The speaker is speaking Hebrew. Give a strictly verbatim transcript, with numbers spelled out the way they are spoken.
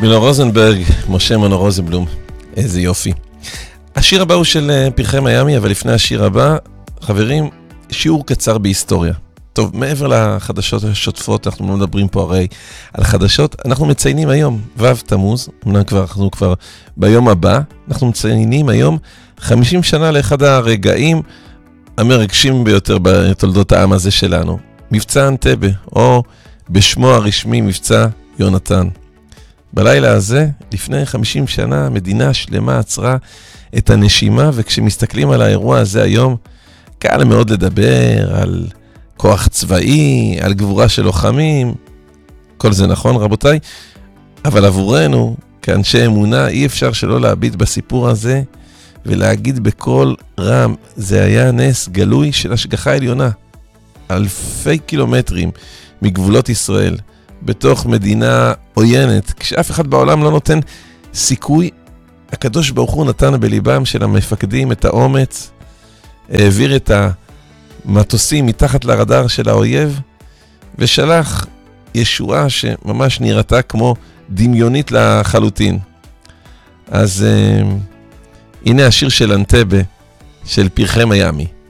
שמילו רוזנברג, משה מונו רוזנבלום, איזה יופי. השיר הבא הוא של פרחי מיאמי, אבל לפני השיר הבא, חברים, שיעור קצר בהיסטוריה. טוב, מעבר לחדשות השוטפות, אנחנו לא מדברים פה הרי על חדשות, אנחנו מציינים היום, ו' תמוז, אמנם כבר, אנחנו כבר ביום הבא, אנחנו מציינים היום חמישים שנה לאחד הרגעים המרגשים ביותר בתולדות העם הזה שלנו. מבצע אנטבה, או בשמו הרשמי מבצע יונתן. בלילה הזה, לפני חמישים שנה, מדינה שלמה עצרה את הנשימה, וכשמסתכלים על האירוע הזה היום, קל מאוד לדבר על כוח צבאי, על גבורה של לוחמים, כל זה נכון רבותיי, אבל עבורנו, כאנשי אמונה, אי אפשר שלא להביט בסיפור הזה, ולהגיד בכל רם, זה היה נס גלוי של השגחה עליונה, אלפי קילומטרים מגבולות ישראל, בתוך מדינה עוינת, כשאף אחד בעולם לא נותן סיכוי, הקדוש ברוך הוא נתן בליבם של המפקדים את האומץ, העביר את המטוסים מתחת לרדאר של האויב, ושלח ישועה שממש נראתה כמו דמיונית לחלוטין. אז uh, הנה השיר של אנטבה, של פרחי מיאמי.